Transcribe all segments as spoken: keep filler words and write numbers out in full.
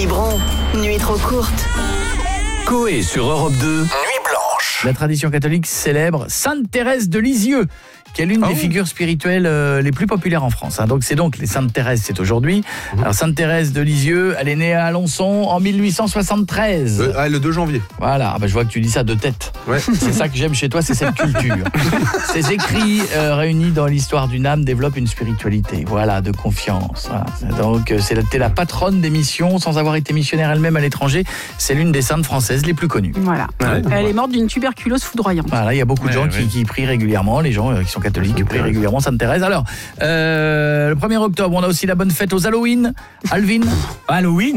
Biberon, nuit trop courte. Coé sur Europe deux, Nuit blanche. La tradition catholique célèbre Sainte Thérèse de Lisieux, qui est l'une oh. des figures spirituelles euh, les plus populaires en France. Hein. Donc c'est donc les Sainte Thérèse, c'est aujourd'hui. Mmh. Alors Sainte Thérèse de Lisieux, elle est née à Alençon en mille huit cent soixante-treize. Euh, ah, le deux janvier. Voilà, ah bah, je vois que tu dis ça de tête. Ouais. C'est ça que j'aime chez toi, c'est cette culture. Ces écrits euh, réunis dans l'histoire d'une âme développent une spiritualité, voilà, de confiance. Voilà. Donc c'est la, la patronne des missions, sans avoir été missionnaire elle-même à l'étranger. C'est l'une des saintes françaises les plus connues. Voilà. Ouais. Elle est morte d'une tuberculose foudroyante. Voilà, il y a beaucoup de gens ouais, qui, ouais. qui prient régulièrement, les gens euh, qui sont catholiques qui prient régulièrement Sainte Thérèse. Alors, euh, le premier octobre, on a aussi la bonne fête aux Halloween. Alvin. Halloween ?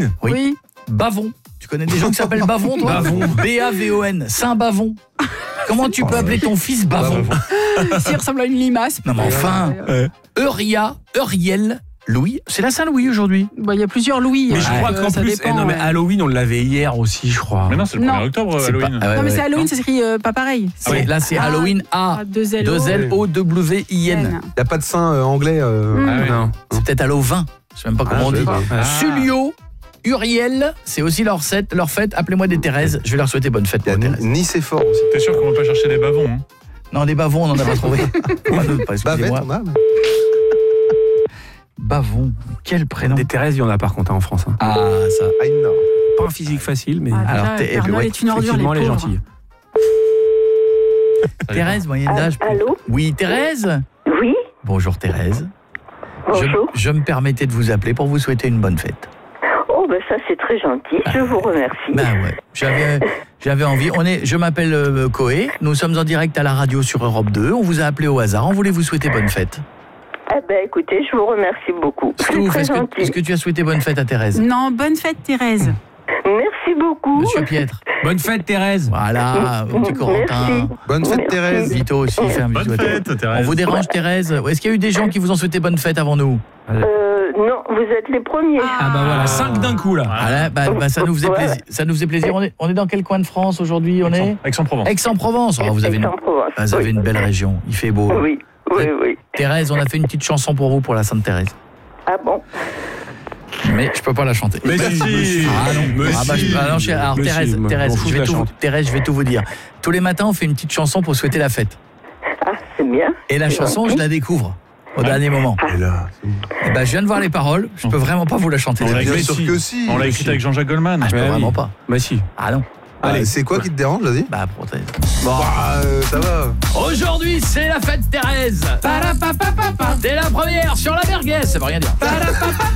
Oui. oui. Bavon. Tu connais des gens qui s'appellent Bavon, toi ? Bavon. B A V O N. Saint Bavon. Comment tu peux appeler ton fils Bavon ? S'il ressemble à une limace. Non mais enfin. Euh, Euria, Euriel, Louis. C'est la Saint-Louis aujourd'hui. bah, il y a plusieurs Louis. Mais je euh, crois qu'en ça plus, dépend, eh non, mais ouais. Halloween, on l'avait hier aussi, je crois. Mais non, c'est le Non. premier octobre, C'est Halloween. pas- ah ouais, Non, mais ouais, c'est Halloween, non. ça s'écrit euh, pas pareil. Ah oui, là c'est Ah. Halloween A. Ah, deux L O. deux L O W I N. N. Il n'y a pas de saint euh, anglais. Euh... Mm. Ah oui. Non. C'est peut-être Halloween. Je sais même pas comment Ah, on je dit. sais pas. Ah. Sulio, Uriel, c'est aussi leur fête, leur fête. Appelez-moi des Thérèse. Je vais leur souhaiter bonne fête Il y pour a Thérèse. Nicéphore aussi. T'es sûr qu'on va pas chercher des bavons hein? Non, des bavons, on n'en a pas trouvé. Pas de- pas, Bavette, excusez-moi. on a. mais- Bavon, quel prénom. Des Thérèse, il y en a par contre en France. Hein. Ah, ça. Ah, non. Pas un physique facile, mais Ah, Alors, déjà, t'es- Père Noël ouais, est une ordure, les effectivement, elle est pauvres. gentille. Thérèse, moyenne d'âge. Allô ? Oui, Thérèse. Oui, Bonjour Thérèse. bonjour. Je, je me permettais de vous appeler pour vous souhaiter une bonne fête. Oh, ben ça c'est très gentil, je vous remercie. Ben ouais, j'avais, j'avais envie. On est, je m'appelle euh, Coé, nous sommes en direct à la radio sur Europe deux. On vous a appelé au hasard, on voulait vous souhaiter bonne fête. Eh ben écoutez, je vous remercie beaucoup. Est-ce que, C'est vous, très est-ce que, gentil. est-ce que tu as souhaité bonne fête à Thérèse ? Non, bonne fête Thérèse. Merci beaucoup. Monsieur Pietre. Bonne fête, Thérèse. Voilà, petit Corentin. Merci. Bonne fête, Merci. Thérèse. Vito aussi, fait un bisou Bonne à toi. fête, Thérèse. On vous dérange Thérèse ? Est-ce qu'il y a eu des gens qui vous ont souhaité bonne fête avant nous ? Euh, non, vous êtes les premiers. Ah bah voilà, cinq d'un coup là. Ah là, bah, bah, ça nous faisait Voilà. plaisir. Ça nous faisait plaisir. On est, on est dans quel coin de France aujourd'hui ? On est Aix-en-Provence. Aix-en-Provence. Oh, vous avez une, Aix-en-Provence, ah, vous avez oui. une belle région. Il fait beau. Oui, oui, oui. Thérèse, on a fait une petite chanson pour vous pour la Sainte Thérèse. Ah bon? Mais je peux pas la chanter. Mais si, monsieur. Ah non, Monsieur. ah bah, je- ah non, chérie, alors Monsieur, Thérèse, moi, Thérèse, m'en fous, je je vais la tout, chante. Thérèse, je vais tout vous dire. Tous les matins, on fait une petite chanson pour souhaiter la fête. Ah, c'est bien. Et la C'est chanson, gentil. je la découvre au dernier moment. Et là, Et bah, je viens de voir les paroles. Je peux vraiment pas vous la chanter. On l'a Thérèse. bien écrit sûr que si. On l'a écrit avec Jean-Jacques Goldman. Ah, je peux Ouais, vraiment oui. pas. Bah si. Ah non. Allez, c'est quoi qui te dérange, vas-y? Bah, pour Thérèse. Bah, euh, ça va. Aujourd'hui, c'est la fête Thérèse. C'est la première sur la merguez. Ça veut rien dire.